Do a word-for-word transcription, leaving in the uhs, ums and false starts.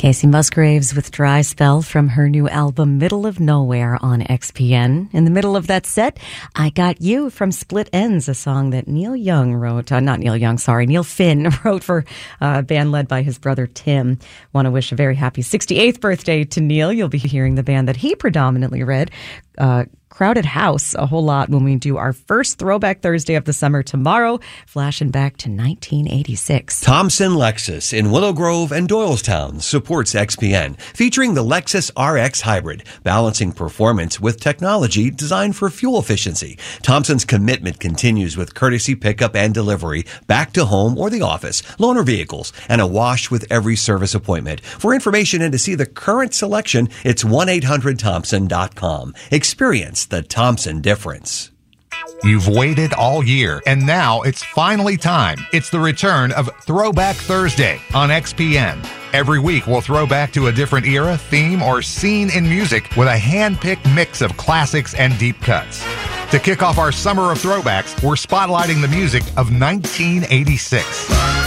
Casey Musgraves with Dry Spell from her new album Middle of Nowhere on X P N. In the middle of that set, I Got You from Split Enz, a song that Neil Young wrote, uh, not Neil Young, sorry, Neil Finn wrote for uh, a band led by his brother Tim. Want to wish a very happy sixty-eighth birthday to Neil. You'll be hearing the band that he predominantly read, uh, Crowded House, a whole lot when we do our first Throwback Thursday of the summer tomorrow, flashing back to nineteen eighty-six. Thompson Lexus in Willow Grove and Doylestown supports X P N, featuring the Lexus R X Hybrid, balancing performance with technology designed for fuel efficiency. Thompson's commitment continues with courtesy pickup and delivery back to home or the office, loaner vehicles, and a wash with every service appointment. For information and to see the current selection, it's one eight hundred thompson dot com. Experience the Thompson difference. You've waited all year, and now it's finally time. It's the return of Throwback Thursday on X P N. Every week, we'll throw back to a different era, theme, or scene in music with a hand-picked mix of classics and deep cuts. To kick off our summer of throwbacks, we're spotlighting the music of nineteen eighty-six.